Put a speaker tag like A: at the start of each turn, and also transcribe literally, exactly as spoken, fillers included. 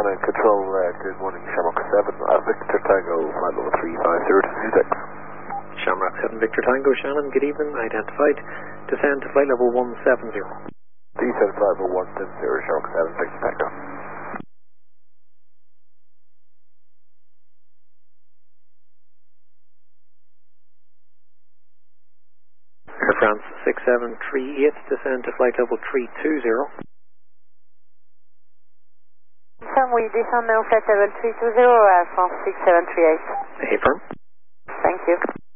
A: Shannon Control, uh, good morning, Shamrock seven, uh, Victor Tango, flight level three five zero two six.
B: Shamrock seven, Victor Tango, Shannon, good evening, identified, descend to flight level one seven zero.
A: Descend flight level one seven zero, Shamrock seven, Victor Tango.
B: Air France six seven three eight, descend to flight level three two zero.
C: Sam, we descend now flight level three two zero, Air France six seven three eight.
B: Affirm.
C: Thank you.